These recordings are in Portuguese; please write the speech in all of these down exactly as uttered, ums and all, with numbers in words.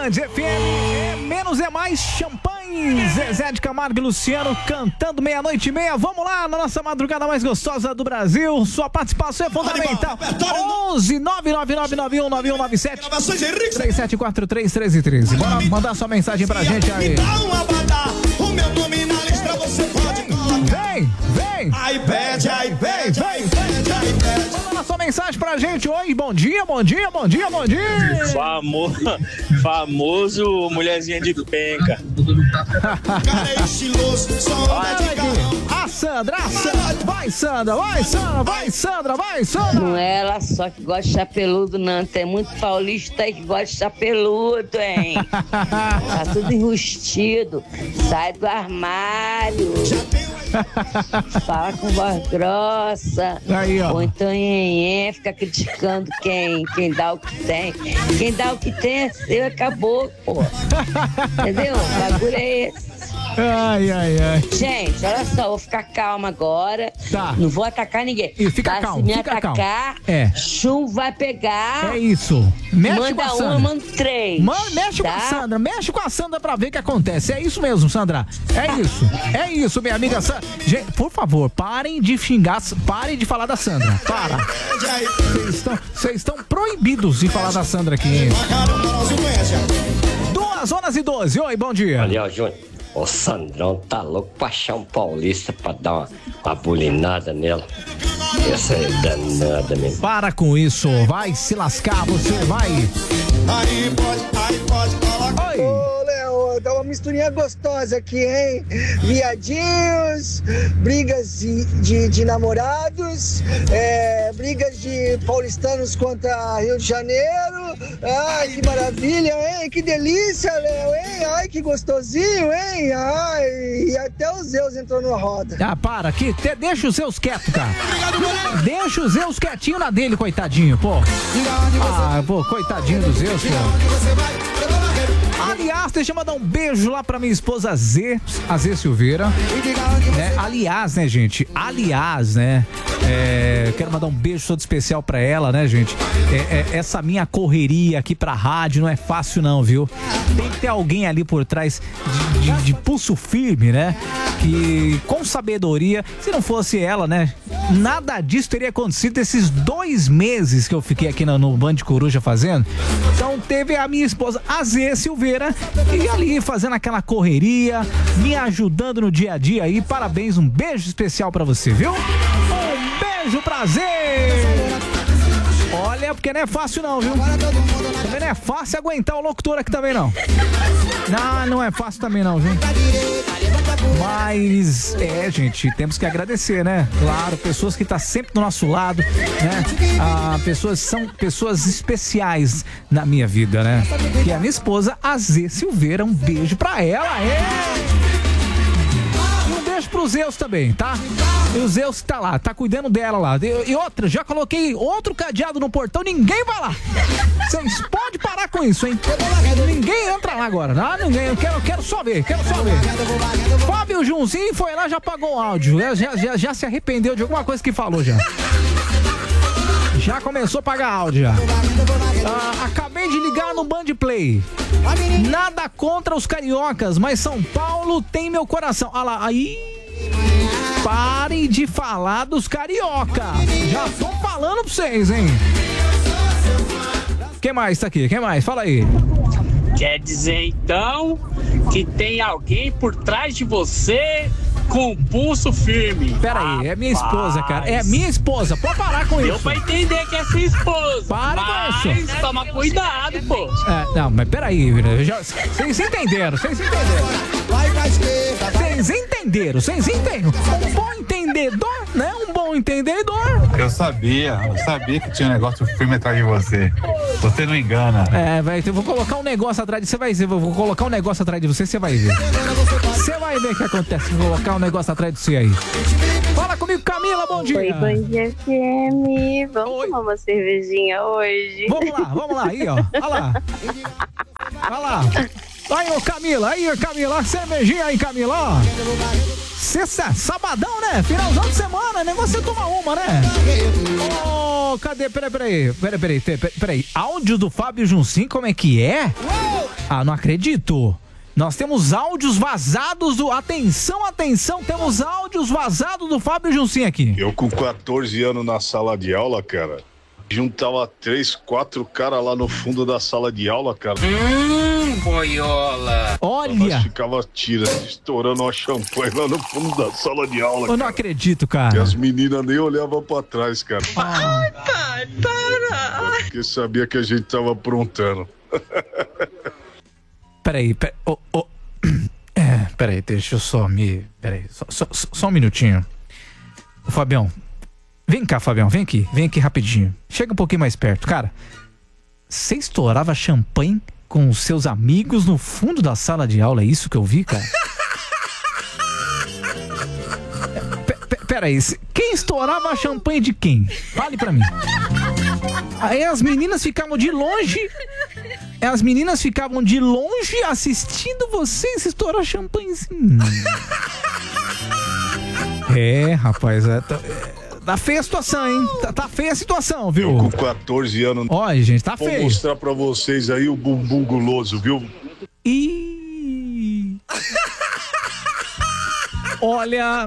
Band F M, é menos é mais, champanhe, Zezé de Camargo e Luciano cantando meia-noite e meia. Vamos lá, na nossa madrugada mais gostosa do Brasil. Sua participação é fundamental. onze nove nove nove nove um nove um nove sete três sete quatro três três um três. Bora mandar sua mensagem pra gente aí. O meu nome na lista você pode colocar. Vem, vem. iPad, iPad, iPad, iPad. Manda sua mensagem pra gente. Oi, bom dia, bom dia, bom dia, bom dia. Famoso, famoso mulherzinha de penca. Cara é estiloso, só anda de carrão. A Sandra, a Sandra. Vai, Sandra, vai, Sandra, vai, Sandra, vai, Sandra. Não é ela só que gosta de chapeludo, não. Tem muito paulista aí que gosta de chapeludo, hein? Tá tudo enrustido. Sai do armário. Fala com voz grossa. Aí, ó. Ou então nhenhen, fica criticando quem, quem dá o que tem. Quem dá o que tem é seu, acabou, pô. Entendeu? O bagulho é esse. Ai, ai, ai. Gente, olha só, vou ficar calma agora. Tá. Não vou atacar ninguém. E fica Mas calmo, se me fica atacar, calmo. É. chum vai pegar. É isso. Mexe manda com a uma, Sandra. manda três. Man, mexe tá? com a Sandra, mexe com a Sandra pra ver o que acontece. É isso mesmo, Sandra. É isso. É isso, minha amiga Sandra. Gente, por favor, parem de xingar, parem de falar da Sandra. Para. Vocês estão, vocês estão proibidos de falar da Sandra aqui. Duas horas e doze. Oi, bom dia. Ali, ó, Júnior. O Sandrão tá louco pra achar um paulista pra dar uma, uma bulinada nela. Essa é danada mesmo. Para com isso, vai se lascar, você vai. Aí pode, aí pode colocar. Oi. Ô, Léo, dá uma misturinha gostosa aqui, hein? Viadinhos, brigas de, de, de namorados, é, brigas de paulistanos contra Rio de Janeiro. Ai, que maravilha, hein? Que delícia, Léo, hein? Ai, que gostosinho, hein? Ai, e até o Zeus entrou na roda. Ah, para aqui, te, deixa os Zeus quieto, cara. Deixa os Zeus quietinho na dele, coitadinho, pô. Ah, pô, coitadinho do Zeus, pô. Aliás, deixa eu mandar um beijo lá pra minha esposa Z, a Z Silveira. Né? Aliás, né, gente? Aliás, né? É, quero mandar um beijo todo especial pra ela, né, gente? É, é, essa minha correria aqui pra rádio não é fácil, não, viu? Tem que ter alguém ali por trás de, de, de pulso firme, né? Que com sabedoria, se não fosse ela, né? Nada disso teria acontecido esses dois meses que eu fiquei aqui no, no Band Coruja fazendo. Então teve a minha esposa, a Z Silveira, e ali fazendo aquela correria, me ajudando no dia a dia aí. Parabéns, um beijo especial pra você, viu? Um beijo pra Z! Olha, porque não é fácil não, viu? Também não é fácil aguentar o locutor aqui também não. Não, não é fácil também não, viu? Mas, é, gente, temos que agradecer, né? Claro, pessoas que estão sempre do nosso lado, né? Ah, pessoas são pessoas especiais na minha vida, né? E a minha esposa, a Z Silveira, um beijo pra ela, é! E um beijo pro Zeus também, tá? E o Zeus tá lá, tá cuidando dela lá. E outra, já coloquei outro cadeado no portão, ninguém vai lá. Vocês podem parar com isso, hein? Ninguém entra lá agora. Ah, ninguém, eu quero, quero só ver, quero só ver. Fábio Junzinho foi lá, já pagou o áudio. Já, já, já se arrependeu de alguma coisa que falou já. Já começou a pagar áudio já. Ah, acabei de ligar no Band Play. Nada contra os cariocas, mas São Paulo tem meu coração. Ah lá, aí... Parem de falar dos carioca. Já tô falando pra vocês, hein? Quem mais tá aqui? Quem mais? Fala aí. Quer dizer então que tem alguém por trás de você com o pulso firme? Pera aí, é minha esposa, cara. É minha esposa. Pode parar com Deu isso. pra entender que é sua esposa. Para com mas isso. toma cuidado, pô. É, não, mas peraí, vocês entenderam, vocês entenderam. Vocês entenderam, vocês entenderam. Um bom entendedor, né? Um bom entendedor. Eu sabia, eu sabia que tinha um negócio firme atrás de você. Você não engana. É, vai, eu vou colocar um negócio atrás de você, vai ver. Vou colocar um negócio atrás de você, você vai ver. Você vai ver o que acontece se eu colocar um negócio atrás de você aí. Fala comigo, Camila, bom dia. Oi, bom dia, F M. Vamos Oi. tomar uma cervejinha hoje? Vamos lá, vamos lá, aí, ó. Olha lá. Olha lá. Aí, ô Camila, aí, ô Camila, cervejinha aí, Camila, ó. Sexta, sabadão, né? Finalzão de semana, negócio é tomar uma, né? Ô, oh, cadê? Peraí, peraí, peraí, peraí, peraí, peraí. Áudio do Fábio Junsim, como é que é? Ah, não acredito. Nós temos áudios vazados do... Atenção, atenção, temos áudios vazados do Fábio Juncinho aqui. Eu com quatorze anos na sala de aula, cara, juntava três, quatro caras lá no fundo da sala de aula, cara. Hum, boiola. Olha. Nós ficava tirando, estourando uma champanhe lá no fundo da sala de aula, Eu cara. não acredito, cara. E as meninas nem olhavam pra trás, cara. Ah. Ai, pai, para. Porque sabia que a gente tava aprontando. Peraí, peraí. Oh, oh. É, peraí, deixa eu só me... Peraí, só, só, só um minutinho. Ô, Fabião, vem cá, Fabião, vem aqui. Vem aqui rapidinho. Chega um pouquinho mais perto. Cara, você estourava champanhe com os seus amigos no fundo da sala de aula? É isso que eu vi, cara? P- p- Peraí, quem estourava champanhe de quem? Fale pra mim. Aí as meninas ficavam de longe... As meninas ficavam de longe assistindo vocês estourar champanhezinho. É, rapaz, é, tá, é, tá feia a situação, hein? Tá, tá feia a situação, viu? Eu com quatorze anos... Olha, gente, tá feio. Vou mostrar pra vocês aí o bumbum guloso, viu? E... Olha...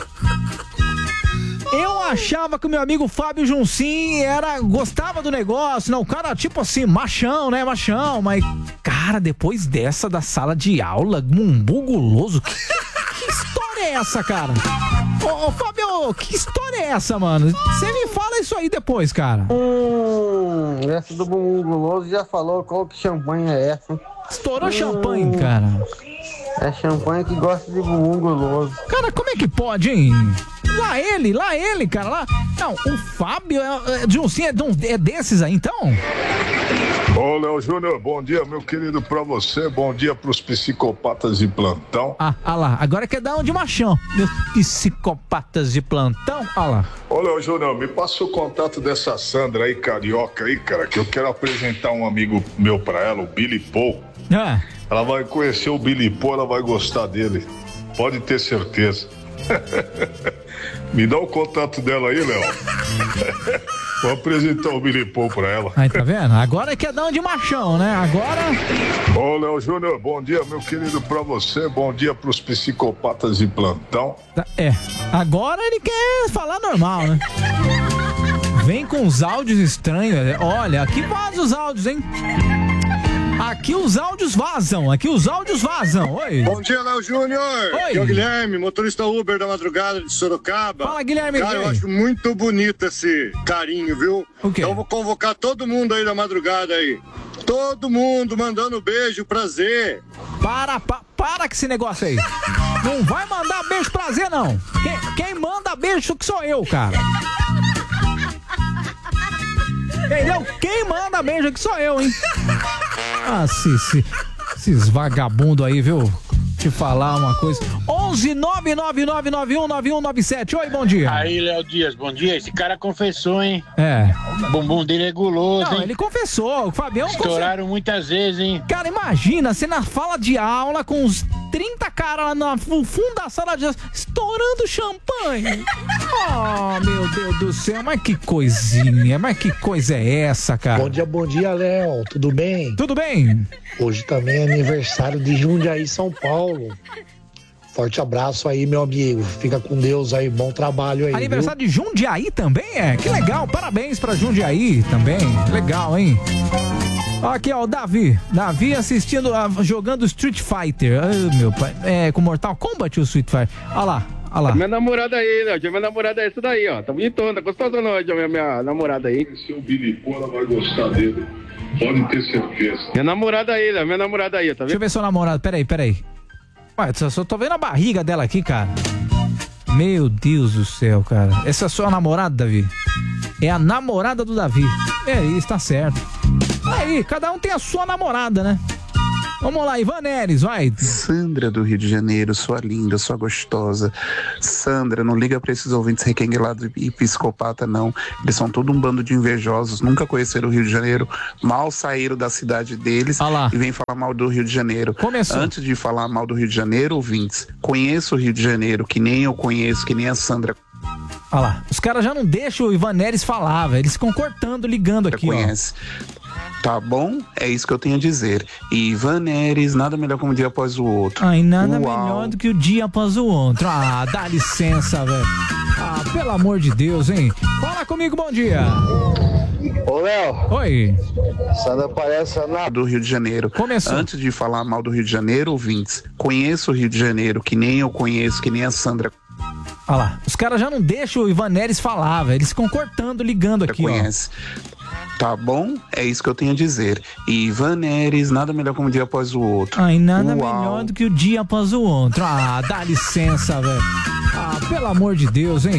Eu achava que o meu amigo Fábio Juncinho era, gostava do negócio, não, o cara tipo assim, machão, né, machão, mas, cara, depois dessa da sala de aula, bumbum guloso, que, que história é essa, cara? Ô, ô, Fábio, que história é essa, mano? Você me fala isso aí depois, cara. Hum, essa do bumbum guloso já falou qual que champanhe é essa. Estourou hum, champanhe, cara. É champanhe que gosta de bumbum guloso. Cara, como é que pode, hein? Lá ele, lá ele, cara, lá... Não, o Fábio é, é, Juncinho é, de um, é desses aí, então? Ô, Léo Júnior, bom dia, meu querido, pra você. Bom dia pros psicopatas de plantão. Ah, ah lá, agora quer dar um de machão. Meus psicopatas de plantão, ah lá. Ô, Léo Júnior, me passa o contato dessa Sandra aí, carioca aí, cara, que eu quero apresentar um amigo meu pra ela, o Billy Paul. Ah. Ela vai conhecer o Billy Paul, ela vai gostar dele. Pode ter certeza. Me dá o contato dela aí, Léo. Vou apresentar o Billy Paul pra ela. Aí, tá vendo? Agora quer dar um de machão, né? Agora... Ô, Léo Júnior, bom dia, meu querido, pra você. Bom dia pros psicopatas de plantão. É, agora ele quer falar normal, né? Vem com os áudios estranhos. Olha, aqui vaza os áudios, hein? Aqui os áudios vazam, aqui os áudios vazam. Oi. Bom dia, Léo Júnior. Oi. Aqui é o Guilherme, motorista Uber da madrugada de Sorocaba. Fala, Guilherme. Cara, eu acho muito bonito esse carinho, viu? O quê? Então eu vou convocar todo mundo aí da madrugada aí. Todo mundo mandando beijo, prazer. Para, pa, para com esse negócio aí. Não vai mandar beijo, prazer, não. Quem, quem manda beijo que sou eu, cara. Entendeu? Quem manda beijo aqui sou eu, hein? Ah, se, se, esses vagabundos aí, viu? Te falar uma coisa. onze nove nove nove nove um nove um nove sete. Oi, bom dia. Aí, Léo Dias, bom dia. Esse cara confessou, hein? É. O bumbum dele é guloso, Não, hein? ele confessou. O Fabião Estouraram confessou. Muitas vezes, hein? Cara, imagina, você na fala de aula com uns trinta caras lá no fundo da sala de aula, estourando champanhe. Oh, meu Deus do céu, mas que coisinha, mas que coisa é essa, cara? Bom dia, bom dia, Léo. Tudo bem? Tudo bem. Hoje também é aniversário de Jundiaí, São Paulo. Forte abraço aí, meu amigo. Fica com Deus aí, bom trabalho aí. Aniversário viu? de Jundiaí também é? Que legal, parabéns pra Jundiaí também. Legal, hein? Aqui, ó, o Davi. Davi assistindo, jogando Street Fighter. Ai, meu pai. É, com Mortal Kombat o Street Fighter. Olha lá, olha lá. Minha namorada aí, né? Minha namorada é essa daí, ó. Tá bonitona, tá gostosa não, minha, minha namorada aí. Se o Billy Paul, ela vai gostar dele. Pode ter certeza. Minha namorada aí, né? Minha namorada aí, tá vendo? Deixa eu ver seu namorado, peraí, peraí. Ué, só, só tô vendo a barriga dela aqui, cara. Meu Deus do céu, cara. Essa é a sua namorada, Davi? É a namorada do Davi. É isso, tá certo. Aí, cada um tem a sua namorada, né? Vamos lá, Ivan Neres, vai. Sandra do Rio de Janeiro, sua linda, sua gostosa. Sandra, não liga pra esses ouvintes requenguelados e psicopata, não. Eles são todo um bando de invejosos, nunca conheceram o Rio de Janeiro, mal saíram da cidade deles ah e vêm falar mal do Rio de Janeiro. Começou. Antes de falar mal do Rio de Janeiro, ouvintes, conheço o Rio de Janeiro, que nem eu conheço, que nem a Sandra. Olha lá, os caras já não deixam o Ivan Neres falar, velho. Eles ficam cortando, ligando aqui, conhece. ó. Tá bom? É isso que eu tenho a dizer. E Ivan Neres, nada melhor como um dia após o outro. Ai, nada Uau. melhor do que o dia após o outro. Ah, dá licença, velho. Ah, pelo amor de Deus, hein? Fala comigo, bom dia. Ô, Léo. Oi. Sandra parece nada. Do Rio de Janeiro. Começou. Antes de falar mal do Rio de Janeiro, ouvintes, conheço o Rio de Janeiro, que nem eu conheço, que nem a Sandra Olha lá, os caras já não deixam o Ivan Neres falar, velho. Eles ficam cortando, ligando aqui, conhece. Ó. Tá bom? É isso que eu tenho a dizer. E Ivan Neres, nada melhor como um dia após o outro. Ai, nada Uau. melhor do que o dia após o outro. Ah, dá licença, velho. Ah, pelo amor de Deus, hein?